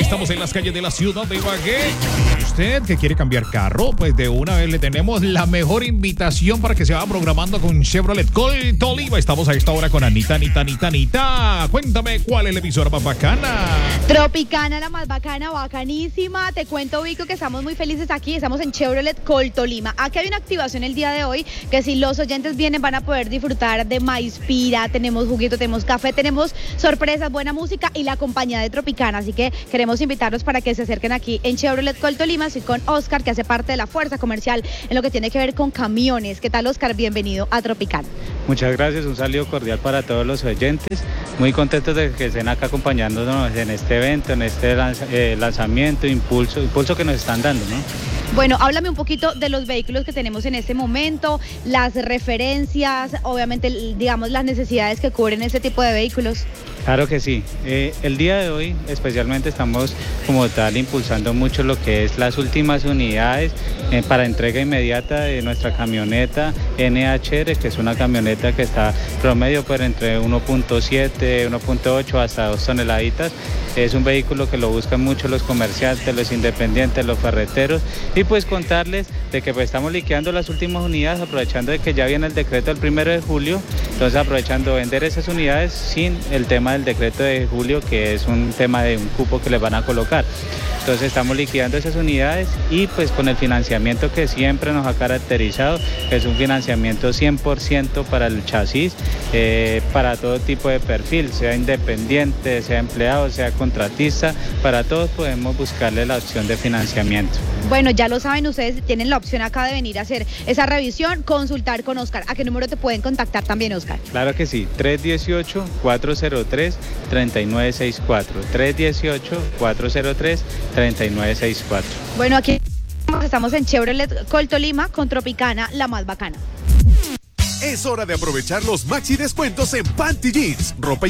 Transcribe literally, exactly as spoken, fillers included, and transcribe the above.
Estamos en las calles de la ciudad de Ibagué. Usted que quiere cambiar carro, pues de una vez le tenemos la mejor invitación para que se vaya programando con Chevrolet Colt Tolima. Estamos a esta hora con Anita, Anita, Anita, Anita. Cuéntame cuál es la emisora más bacana. Tropicana, la más bacana, bacanísima. Te cuento, Vico, que estamos muy felices aquí. Estamos en Chevrolet Colt Tolima. Aquí hay una activación el día de hoy que si los oyentes vienen van a poder disfrutar de maíz pira, tenemos juguito, tenemos café, tenemos sorpresas, buena música y la compañía de Tropicana. Así que queremos invitarlos para que se acerquen aquí en Chevrolet Colt Tolima. Estoy con Oscar, que hace parte de la fuerza comercial en lo que tiene que ver con camiones. ¿Qué tal, Oscar? Bienvenido a Tropicana. Muchas gracias, un saludo cordial para todos los oyentes. Muy contentos de que estén acá acompañándonos en este evento, en este lanz eh, lanzamiento, impulso, impulso que nos están dando, ¿no? Bueno, háblame un poquito de los vehículos que tenemos en este momento, las referencias, obviamente, digamos, las necesidades que cubren este tipo de vehículos. Claro que sí. Eh, el día de hoy especialmente estamos como tal impulsando mucho lo que es las últimas unidades eh, para entrega inmediata de nuestra camioneta N H R, que es una camioneta que está promedio por entre uno punto siete, uno punto ocho hasta dos toneladitas. Es un vehículo que lo buscan mucho los comerciantes, los independientes, los ferreteros, y pues contarles de que pues estamos liquidando las últimas unidades, aprovechando de que ya viene el decreto del primero de julio, entonces aprovechando vender esas unidades sin el tema del decreto de julio, que es un tema de un cupo que les van a colocar. Entonces estamos liquidando esas unidades y pues con el financiamiento que siempre nos ha caracterizado, que es un financiamiento cien por ciento para el chasis, eh, para todo tipo de perfil, sea independiente, sea empleado, sea contratista, para todos podemos buscarle la opción de financiamiento. Bueno, ya lo saben ustedes, tienen la opción acá de venir a hacer esa revisión, consultar con Oscar. ¿A qué número te pueden contactar también, Oscar? Claro que sí, tres uno ocho, cuatro cero tres, tres nueve seis cuatro, tres uno ocho, cuatro cero tres, tres nueve seis cuatro. Bueno, aquí estamos en Chevrolet Colt Tolima con Tropicana, la más bacana. Es hora de aprovechar los maxi descuentos en Panty Jeans, ropa